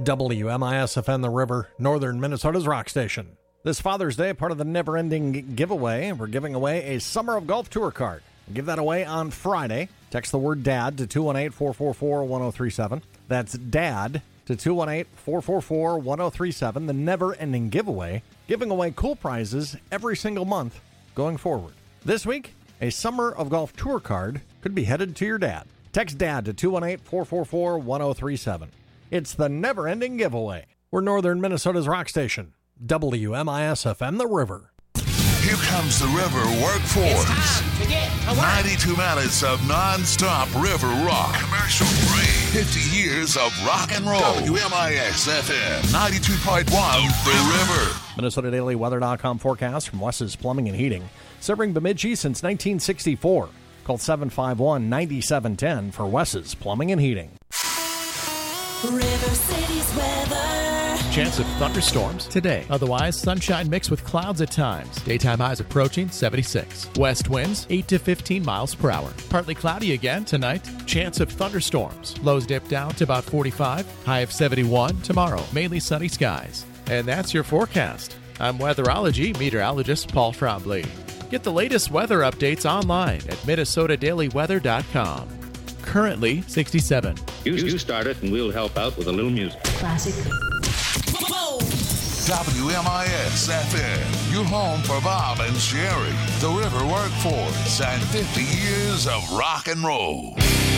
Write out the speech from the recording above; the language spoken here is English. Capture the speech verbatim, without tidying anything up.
W M I S F M The River, northern Minnesota's rock station. This Father's Day, part of the never-ending giveaway, we're giving away a Summer of Golf tour card. We'll give that away on Friday. Text the word DAD to two one eight, four four four, one zero three seven. That's DAD to two one eight, four four four, one zero three seven. The never-ending giveaway, giving away cool prizes every single month going forward. This week, a Summer of Golf tour card could be headed to your dad. Text DAD to two one eight, four four four, one zero three seven. It's the never-ending giveaway. We're northern Minnesota's rock station, W M I S F M The River. Here comes the River Workforce. It's time to get to work. ninety-two minutes of non-stop river rock. Commercial free. fifty years of rock and roll. W M I S F M ninety-two point one The River. Minnesota Daily Weather dot com forecast from Wes's Plumbing and Heating. Serving Bemidji since nineteen sixty-four. Call seven five one, nine seven one zero for Wes's Plumbing and Heating. River City's weather. Chance of thunderstorms today. Otherwise, sunshine mixed with clouds at times. Daytime highs approaching seventy-six. West winds eight to fifteen miles per hour. Partly cloudy again tonight. Chance of thunderstorms. Lows dip down to about forty-five. High of seventy-one tomorrow. Mainly sunny skies. And that's your forecast. I'm weatherology meteorologist Paul Trombley. Get the latest weather updates online at Minnesota Daily Weather dot com. Currently sixty-seven. You, you start it and we'll help out with a little music. Classic. W M I S F M, your home for Bob and Sherry, the River Workforce, and fifty years of rock and roll.